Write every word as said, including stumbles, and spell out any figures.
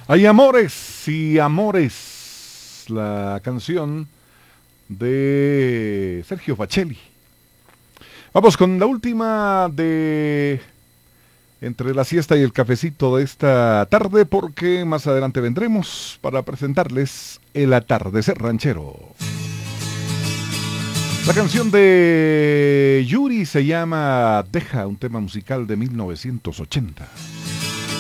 Hay amores y amores, la canción de Sergio Facelli. Vamos con la última de Entre la siesta y el cafecito de esta tarde, porque más adelante vendremos para presentarles El atardecer ranchero. La canción de Yuri se llama Deja, un tema musical de mil novecientos ochenta.